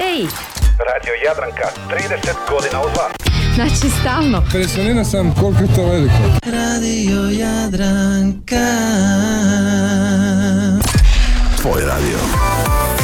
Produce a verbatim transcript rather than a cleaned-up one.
Ej! Radio Jadranka, trideset godina uz vas. Znači, stalno. Impresioniran sam koliko je to veliko. Radio Jadranka. Tvoj radio.